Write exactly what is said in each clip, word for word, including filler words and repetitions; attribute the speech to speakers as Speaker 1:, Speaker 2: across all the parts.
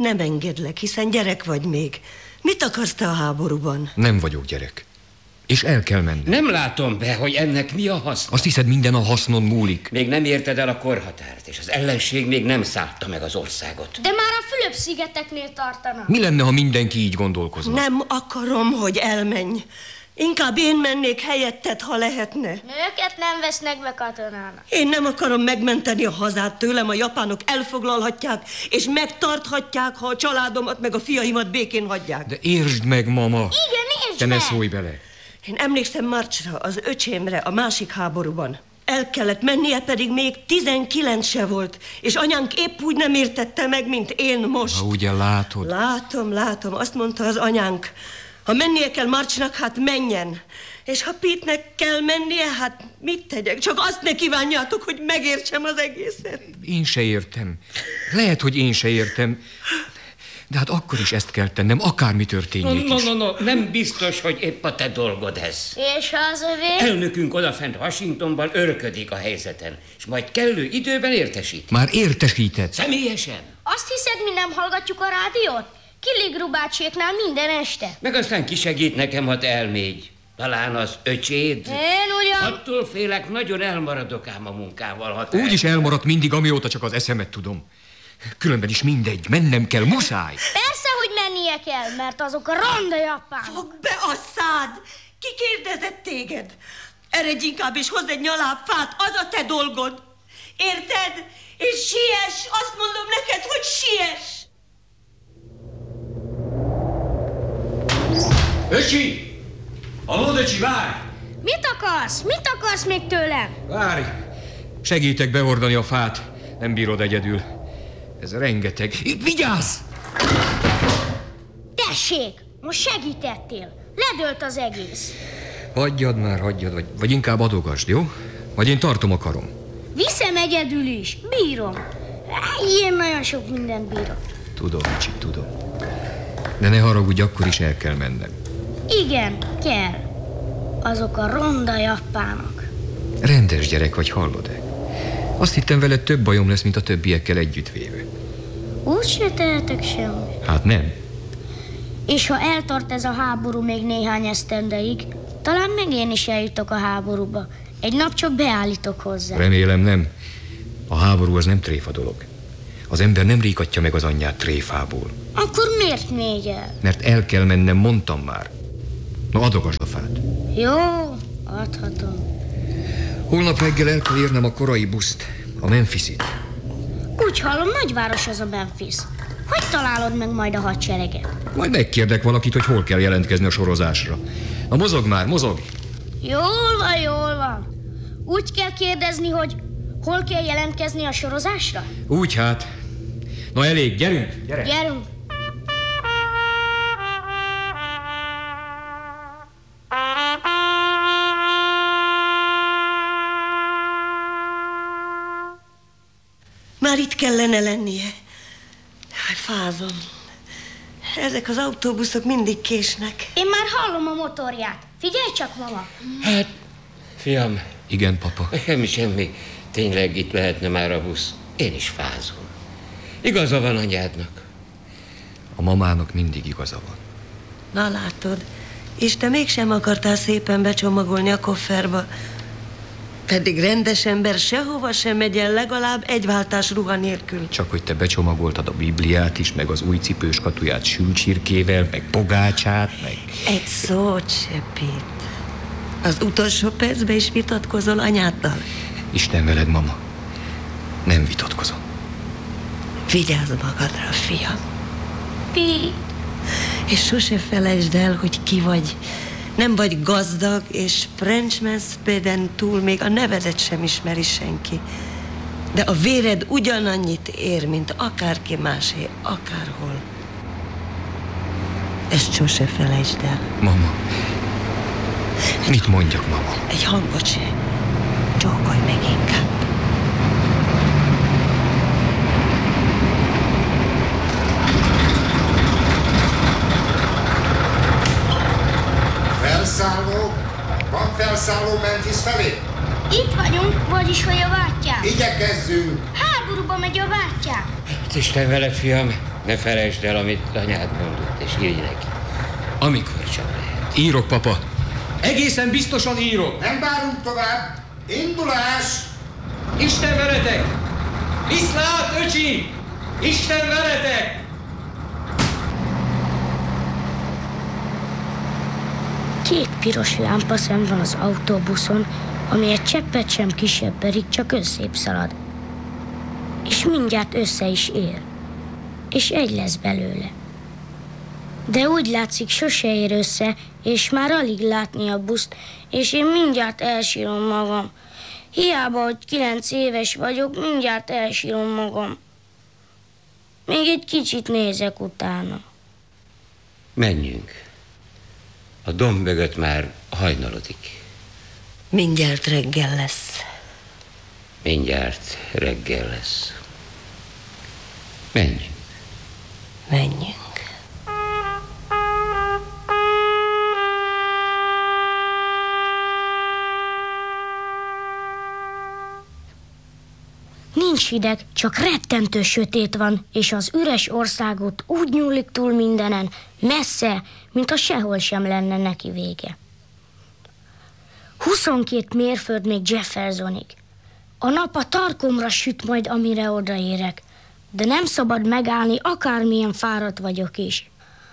Speaker 1: Nem engedlek, hiszen gyerek vagy még. Mit akarsz te a háborúban?
Speaker 2: Nem vagyok gyerek. És el kell menni.
Speaker 3: Nem látom be, hogy ennek mi a haszna.
Speaker 2: Azt hiszed, minden a hasznon múlik?
Speaker 3: Még nem érted el a korhatárt, és az ellenség még nem szállta meg az országot.
Speaker 4: De már a Fülöp-szigeteknél tartanak.
Speaker 2: Mi lenne, ha mindenki így gondolkozna?
Speaker 1: Nem akarom, hogy elmenj. Inkább én mennék helyetted, ha lehetne.
Speaker 4: Nőket nem vesznek be katonának.
Speaker 1: Én nem akarom megmenteni a hazát tőlem, a japánok elfoglalhatják, és megtarthatják, ha a családomat meg a fiaimat békén hagyják.
Speaker 2: De értsd meg, mama!
Speaker 4: Igen, értsd
Speaker 2: Te
Speaker 4: meg!
Speaker 2: ne szólj bele!
Speaker 1: Én emlékszem Marcsra, az öcsémre, a másik háborúban. El kellett mennie, pedig még tizenkilenc se volt, és anyánk épp úgy nem értette meg, mint én most.
Speaker 2: Ha ugye látod?
Speaker 1: Látom, látom, azt mondta az anyánk. Ha mennie kell Marcsnak, hát menjen. És ha Pete-nek kell mennie, hát mit tegyek? Csak azt ne kívánjátok, hogy megértsem az egészet.
Speaker 2: Én se értem. Lehet, hogy én se értem. De hát akkor is ezt kell tennem, akármi történjék
Speaker 3: no,
Speaker 2: is.
Speaker 3: No, no, no, nem biztos, hogy épp a te dolgod ez.
Speaker 4: És az övé?
Speaker 3: Elnökünk odafent Washingtonban örködik a helyzeten, és majd kellő időben értesít.
Speaker 2: Már értesített.
Speaker 3: Személyesen.
Speaker 4: Azt hiszed, mi nem hallgatjuk a rádiót? Killigru bácsiéknál minden este.
Speaker 3: Meg aztán kisegít nekem, ha te elmégy. Talán az öcséd.
Speaker 4: Én ugyan...
Speaker 3: Attól félek, nagyon elmaradok ám a munkával, ha te...
Speaker 2: Úgy is elmaradt mindig, amióta csak az eszemet tudom. Különben is mindegy, mennem kell, muszáj.
Speaker 4: Persze, hogy mennie kell, mert azok a ronda japánok.
Speaker 1: Fogd be a szád! Ki kérdezett téged? Eredj inkább és hozz egy nyalábfát, az a te dolgod. Érted? És siess! Azt mondom neked, hogy siess!
Speaker 5: Öcsi! Hallod, öcsi, várj!
Speaker 4: Mit akarsz? Mit akarsz még tőlem?
Speaker 2: Várj! Segítek behordani a fát. Nem bírod egyedül. Ez rengeteg. Vigyázz!
Speaker 4: Tessék, most segítettél. Ledőlt az egész.
Speaker 2: Hagyjad már, hagyjad, vagy, vagy inkább adogasd, jó? Vagy én tartom a karom.
Speaker 4: Viszem egyedül is. Bírom. Ilyen nagyon sok mindent bírok.
Speaker 2: Tudom, Öcsi, tudom. De ne haragudj, akkor is el kell mennem.
Speaker 4: Igen, kell. Azok a ronda japánok.
Speaker 2: Rendes gyerek vagy, hallod-e? Azt hittem, veled több bajom lesz, mint a többiekkel együttvéve.
Speaker 4: Úgy se tehetek semmit.
Speaker 2: Hát nem.
Speaker 4: És ha eltart ez a háború még néhány esztendeig, talán meg én is eljutok a háborúba. Egy nap csak beállítok hozzá.
Speaker 2: Remélem nem. A háború az nem tréfa dolog. Az ember nem ríkatja meg az anyját tréfából.
Speaker 4: Akkor miért még el?
Speaker 2: Mert el kell mennem, mondtam már. Na, adogasd a fát.
Speaker 4: Jó, adhatom.
Speaker 2: Holnap reggel el kell érnem a korai buszt, a Memphisit.
Speaker 4: Úgy hallom, nagyváros az a Memphis. Hogy találod meg majd a hadsereget?
Speaker 2: Majd megkérdek valakit, hogy hol kell jelentkezni a sorozásra. Na, mozog már, mozog!
Speaker 4: Jól van, jól van. Úgy kell kérdezni, hogy hol kell jelentkezni a sorozásra?
Speaker 2: Úgy hát. Na elég, gyerünk, gyere!
Speaker 4: Gyerünk!
Speaker 1: Már itt kellene lennie. Jaj, fázom. Ezek az autóbuszok mindig késnek.
Speaker 4: Én már hallom a motorját. Figyelj csak, mama.
Speaker 3: Hát, fiam.
Speaker 2: Igen, papa.
Speaker 3: Semmi, semmi. Tényleg itt lehetne már a busz. Én is fázom. Igaza van anyádnak.
Speaker 2: A mamának mindig igaza van.
Speaker 1: Na látod, és te mégsem akartál szépen becsomagolni a kofferba. Pedig rendes ember sehova sem megy el legalább egy váltás ruha nélkül.
Speaker 2: Csak hogy te becsomagoltad a Bibliát is, meg az új cipős katuját sülcsirkével, meg pogácsát, meg...
Speaker 1: Egy szót se, Pete. Az utolsó percben is vitatkozol anyáddal?
Speaker 2: Isten veled, mama. Nem vitatkozom.
Speaker 1: Vigyázz magadra, fiam.
Speaker 4: Pi.
Speaker 1: És sose felejtsd el, hogy ki vagy. Nem vagy gazdag, és Frenchman Speden túl még a nevedet sem ismeri senki. De a véred ugyanannyit ér, mint akárki másé, akárhol. Ezt sose felejtsd el.
Speaker 2: Mama. Mit mondjak, mama?
Speaker 1: Egy hangot se. Csókolj meg inkább.
Speaker 6: Felszálló? Van felszálló Memphis felé?
Speaker 4: Itt vagyunk, vagyis hogy a bátyám.
Speaker 6: Igyekezzünk!
Speaker 4: Háborúba megy a bátyám.
Speaker 3: Hát Isten veled, fiam. Ne felejtsd el, amit anyád mondott, és írj neki. Amikor csak lehet.
Speaker 2: Írok, papa. Egészen biztosan írok.
Speaker 6: Nem várunk tovább. Indulás!
Speaker 2: Isten veletek! Viszlát, öcsi! Isten veletek!
Speaker 4: Két piros lámpaszem van az autóbuszon, ami egy cseppet sem kisebb, pedig csak összébb szalad. És mindjárt össze is ér. És egy lesz belőle. De úgy látszik, sose ér össze, és már alig látni a buszt, és én mindjárt elsírom magam. Hiába, hogy kilenc éves vagyok, mindjárt elsírom magam. Még egy kicsit nézek utána.
Speaker 3: Menjünk. A domb mögött már hajnalodik.
Speaker 1: Mindjárt reggel lesz.
Speaker 3: Mindjárt reggel lesz. Menjünk.
Speaker 1: Menjünk.
Speaker 4: Nincs hideg, csak rettentő sötét van, és az üres országot úgy nyúlik túl mindenen, messze, mint a sehol sem lenne neki vége. Huszonkét mérföld még Jeffersonig. A nap a tarkomra süt majd, amire odaérek, de nem szabad megállni, akármilyen fáradt vagyok is.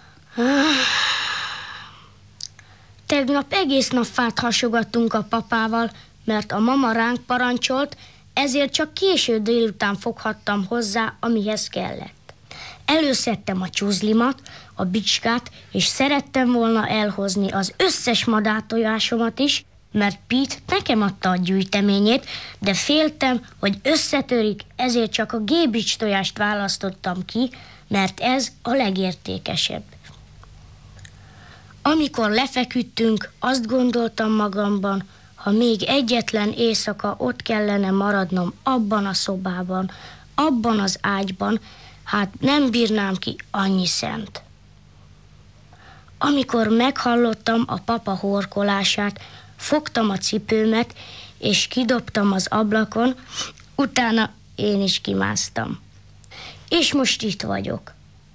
Speaker 4: Tegnap egész nap fát hasogattunk a papával, mert a mama ránk parancsolt, ezért csak késő délután foghattam hozzá, amihez kellett. Előszedtem a csuzlimat, a bicskát, és szerettem volna elhozni az összes madártojásomat is, mert Pete nekem adta a gyűjteményét, de féltem, hogy összetörik, ezért csak a gébics tojást választottam ki, mert ez a legértékesebb. Amikor lefeküdtünk, azt gondoltam magamban, ha még egyetlen éjszaka ott kellene maradnom abban a szobában, abban az ágyban, hát nem bírnám ki annyi szent. Amikor meghallottam a papa horkolását, fogtam a cipőmet, és kidobtam az ablakon, utána én is kimásztam. És most itt vagyok.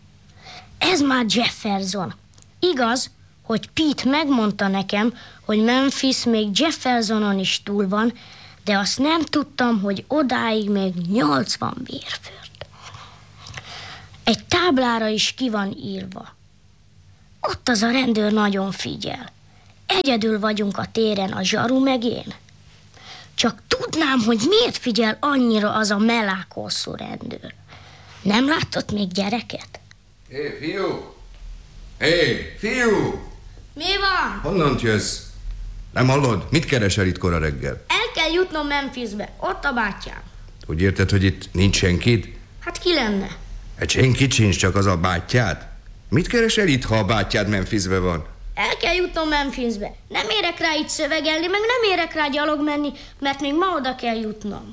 Speaker 4: Ez már Jefferson. Igaz, hogy Pete megmondta nekem, hogy Memphis még Jeffersonon is túl van, de azt nem tudtam, hogy odáig még nyolcvan mérföld. Egy táblára is ki van írva. Ott az a rendőr nagyon figyel. Egyedül vagyunk a téren, a zsaru meg én. Csak tudnám, hogy miért figyel annyira az a melákosszú rendőr. Nem látott még gyereket?
Speaker 7: Hé, hey, fiú! Hé, hey, fiú!
Speaker 4: Mi van?
Speaker 7: Honnan jössz? Nem hallod? Mit keresel itt kora reggel?
Speaker 4: El kell jutnom Memphisbe, ott a bátyám.
Speaker 7: Úgy érted, hogy itt nincs senkid?
Speaker 4: Hát ki lenne?
Speaker 7: Egy senkit sincs, csak az a bátyád? Mit keresel itt, ha a bátyád Memphisbe van?
Speaker 4: El kell jutnom Memphisbe. Nem érek rá itt szövegelni, meg nem érek rá gyalog menni, mert még ma oda kell jutnom.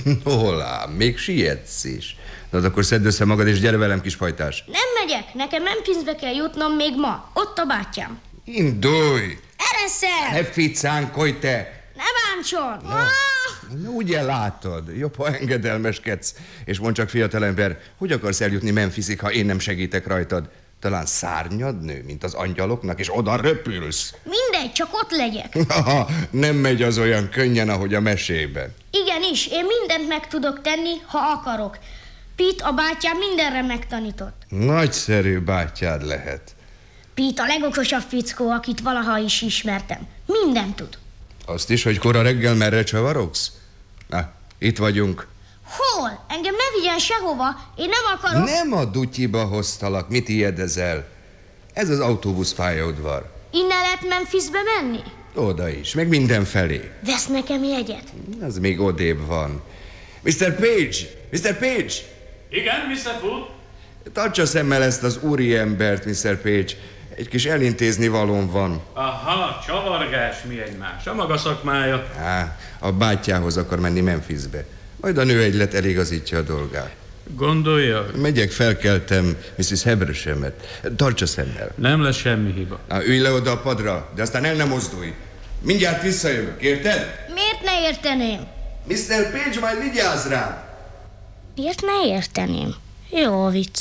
Speaker 7: Holá, még sietsz is. Na, akkor szedd össze magad, és gyere velem, kis fajtás.
Speaker 4: Nem megyek, nekem Memphisbe kell jutnom még ma. Ott a bátyám.
Speaker 7: Indulj!
Speaker 4: Ereszel!
Speaker 7: Ne ficánkolj, te!
Speaker 4: Ne bántson!
Speaker 7: Na, na, ugye látod, jobb, ha engedelmeskedsz. És mondd csak, fiatalember, hogy akarsz eljutni Memphisig, ha én nem segítek rajtad? Talán szárnyad nő, mint az angyaloknak, és oda röpülsz.
Speaker 4: Mindegy, csak ott legyek.
Speaker 7: Nem megy az olyan könnyen, ahogy a mesében.
Speaker 4: Igenis, én mindent meg tudok tenni, ha akarok. Pete, a bátyám mindenre megtanított.
Speaker 7: Nagyszerű bátyád lehet.
Speaker 4: Pete a legokosabb fickó, akit valaha is ismertem. Mindent tud.
Speaker 7: Azt is, hogy kora reggel merre csavarogsz? Na, itt vagyunk.
Speaker 4: Hol? Engem ne vigyen sehova, én nem akarok...
Speaker 7: Nem a dutyiba hoztalak, mit ijedezel? Ez az autóbusz pályaudvar.
Speaker 4: Innen lehet Memphisbe menni?
Speaker 7: Oda is, meg mindenfelé.
Speaker 4: Vesz nekem jegyet?
Speaker 7: Az még odébb van. miszter Page! miszter Page!
Speaker 5: Igen, miszter Foot?
Speaker 7: Tartsa szemmel ezt az úriembert, miszter Page. Egy kis elintézni valóm van.
Speaker 5: Aha, csavargás mi egymás. A maga szakmája.
Speaker 7: Á, a bátyjához akar menni Memphisbe. Majd a nőegylet eligazítja a dolgát.
Speaker 5: Gondolja?
Speaker 7: Megyek, felkeltem missziz Hebersemet. Tartsa szemmel.
Speaker 5: Nem lesz semmi hiba.
Speaker 7: Na, ülj le oda a padra, de aztán el nem mozdulj. Mindjárt visszajövök, érted?
Speaker 4: Miért ne érteném?
Speaker 7: miszter Page majd vigyázz rám.
Speaker 4: Miért ne érteném? Jó vicc.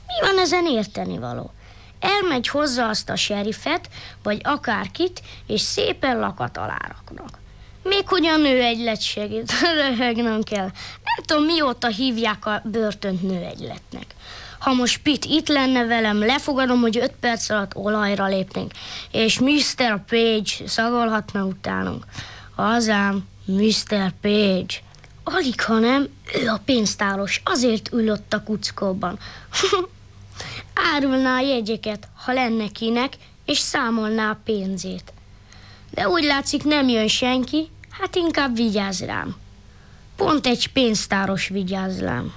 Speaker 4: Mi van ezen érteni való? Elmegy hozzá azt a serifet, vagy akárkit, és szépen lakat alá raknak. Még hogy a nőegylet segít, röhögnöm kell. Nem tudom, mióta hívják a börtönt nőegyletnek. Ha most Pitt itt lenne velem, lefogadom, hogy öt perc alatt olajra lépnénk, és miszter Page szagolhatna utánunk. Hazám, miszter Page. Alig, hanem ő a pénztáros, azért ül ott a kuckóban. Árulná a jegyeket, ha lenne kinek, és számolná a pénzét. De úgy látszik, nem jön senki, hát inkább vigyázz rám. Pont egy pénztáros vigyáz rám.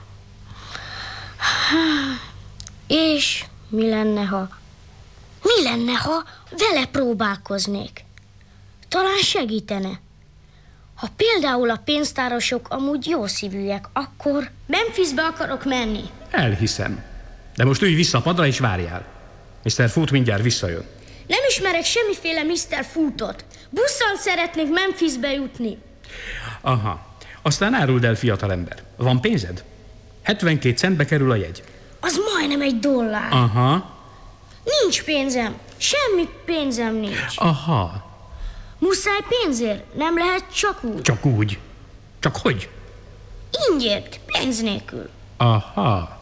Speaker 4: És mi lenne, ha... Mi lenne, ha vele próbálkoznék? Talán segítene. Ha például a pénztárosok amúgy jó szívűek, akkor Memphisbe akarok menni.
Speaker 5: Elhiszem. De most ülj vissza a padra és várjál. miszter Foot mindjárt visszajön.
Speaker 4: Nem ismerek semmiféle miszter Footot. Busszal szeretnék Memphisbe jutni.
Speaker 5: Aha. Aztán áruld el, fiatalember. Van pénzed? hetvenkét centbe kerül a jegy.
Speaker 4: Az majdnem egy dollár.
Speaker 5: Aha.
Speaker 4: Nincs pénzem. Semmi pénzem nincs.
Speaker 5: Aha.
Speaker 4: Muszáj pénzért? Nem lehet csak úgy?
Speaker 5: Csak úgy. Csak hogy?
Speaker 4: Ingyért, pénz nélkül.
Speaker 5: Aha.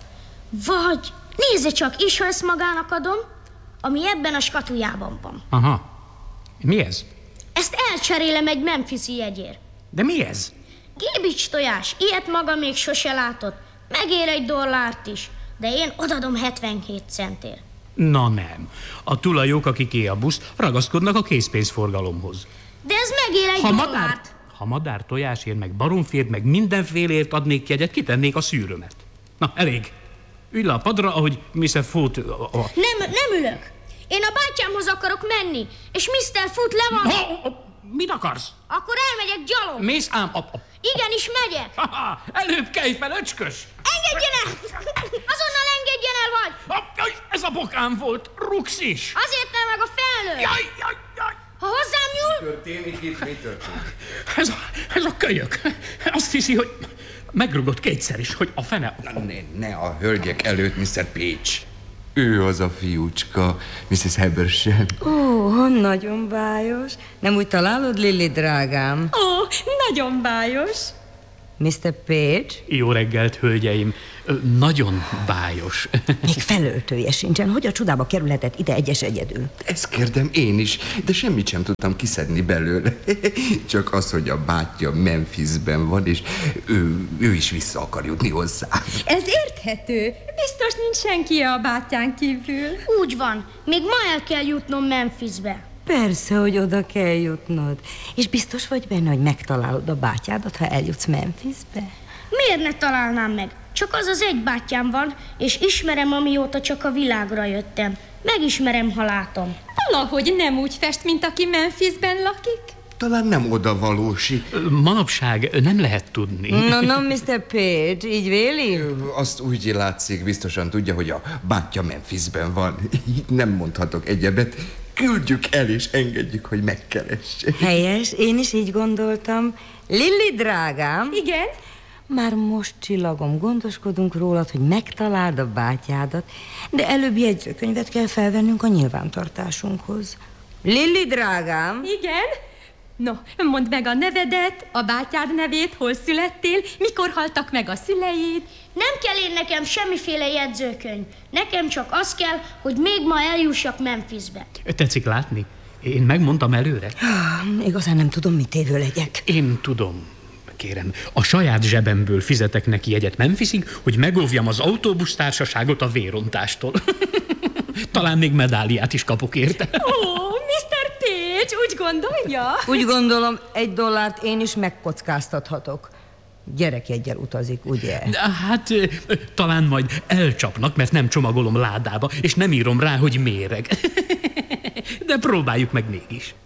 Speaker 4: Vagy nézze csak, és ha ezt magának adom, ami ebben a skatujában van.
Speaker 5: Aha. Mi ez?
Speaker 4: Ezt elcserélem egy Memphisi jegyért.
Speaker 5: De mi ez?
Speaker 4: Gébics tojás, ilyet maga még sose látott. Megér egy dollárt is, de én odadom hetvenkét centért.
Speaker 5: Na nem. A tulajok, akiké a busz, ragaszkodnak a készpénzforgalomhoz.
Speaker 4: De ez megér egy
Speaker 5: Ha
Speaker 4: dollárt.
Speaker 5: madár, ha madár tojásért, meg baromfért, meg mindenfélért adnék jegyet, kitennék a szűrömet. Na, elég. Ülj le a padra, ahogy miszter Foot... A, a...
Speaker 4: Nem, nem ülök. Én a bátyámhoz akarok menni, és miszter Foot le van...
Speaker 5: Ha, ha, mit akarsz?
Speaker 4: Akkor elmegyek gyalog.
Speaker 5: Mész ám... A, a...
Speaker 4: Igenis megyek.
Speaker 5: Ha-ha, előbb kelj fel, öcskös!
Speaker 4: Engedjen el! Azonnal engedjen el vagy!
Speaker 5: Ha, jaj, ez a bokám volt, rugsz is!
Speaker 4: Azért nem meg a felnő!
Speaker 5: Jaj, jaj, jaj!
Speaker 4: Ha hozzám nyúl...
Speaker 7: Történik itt, mi történik?
Speaker 5: Ez a, ez a kölyök. Azt hiszi, hogy megrugott kétszer is, hogy a fene...
Speaker 7: Na, ne, ne a hölgyek előtt, miszter Page. Ő az a fiúcska, missziz Hebersen.
Speaker 1: Ó, nagyon bájos. Nem úgy találod, Lili, drágám?
Speaker 8: Ó, nagyon bájos.
Speaker 1: miszter Page?
Speaker 5: Jó reggelt, hölgyeim. Ö, Nagyon bájos.
Speaker 9: Még felöltője sincsen. Hogy a csodába kerülhetett ide egyes egyedül?
Speaker 7: Ezt kérdem én is, de semmit sem tudtam kiszedni belőle. Csak az, hogy a bátyja Memphisben van, és ő, ő is vissza akar jutni hozzá.
Speaker 8: Ez érthető. Biztos nincs senki a bátyán kívül.
Speaker 4: Úgy van. Még ma el kell jutnom Memphisbe.
Speaker 1: Persze, hogy oda kell jutnod. És biztos vagy benne, hogy megtalálod a bátyádat, ha eljutsz Memphisbe?
Speaker 4: Miért ne találnám meg? Csak az az egy bátyám van, és ismerem, amióta csak a világra jöttem. Megismerem, ha látom.
Speaker 8: Valahogy nem úgy fest, mint aki Memphisben lakik.
Speaker 7: Talán nem oda valósi.
Speaker 5: Ö, Manapság nem lehet tudni.
Speaker 1: Na, na, miszter Page, így véli?
Speaker 7: Azt úgy látszik, biztosan tudja, hogy a bátyja Memphisben van. Így nem mondhatok egyebet. Küldjük el, és engedjük, hogy megkeresse.
Speaker 1: Helyes, én is így gondoltam. Lili, drágám,
Speaker 8: Igen?
Speaker 1: már most csillagom, gondoskodunk rólad, hogy megtaláld a bátyádat, de előbb jegyzőkönyvet kell felvennünk a nyilvántartásunkhoz. Lili, drágám!
Speaker 8: Igen? No, mondd meg a nevedet, a bátyád nevét, hol születtél, mikor haltak meg a szüleid.
Speaker 4: Nem kell én nekem semmiféle jegyzőkönyv. Nekem csak az kell, hogy még ma eljussak Memphisbe.
Speaker 5: Tetszik látni? Én megmondtam előre.
Speaker 9: Igazán nem tudom, mit tévő legyek.
Speaker 5: Én tudom. Kérem, a saját zsebemből fizetek neki jegyet Memphisig, hogy megóvjam az autóbusztársaságot a vérontástól. Talán még medáliát is kapok érte.
Speaker 8: Ó, miszter Page, úgy gondolja?
Speaker 1: Úgy gondolom, egy dollárt én is megkockáztathatok. Gyerekjeggyel utazik, ugye?
Speaker 5: Hát ö, ö, talán majd elcsapnak, mert nem csomagolom ládába, és nem írom rá, hogy méreg. De próbáljuk meg mégis.